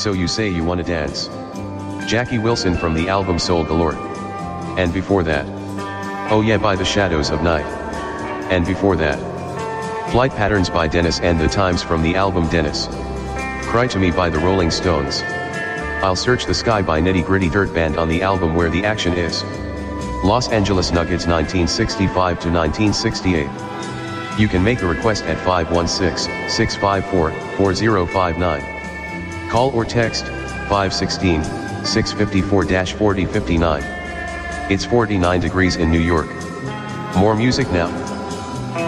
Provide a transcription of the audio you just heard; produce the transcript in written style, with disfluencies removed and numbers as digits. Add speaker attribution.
Speaker 1: So You Say You Wanna Dance. Jackie Wilson from the album Soul Galore. And before that, Oh Yeah by The Shadows of Night. And before that, Flight Patterns by Dennis and the Times from the album Dennis. Cry to Me by the Rolling Stones. I'll Search the Sky by Nitty Gritty Dirt Band on the album Where the Action Is. Los Angeles Nuggets 1965 to 1968. You can make a request at 516-654-4059. Call or text 516-654-4059. It's 49 degrees in New York. More music now.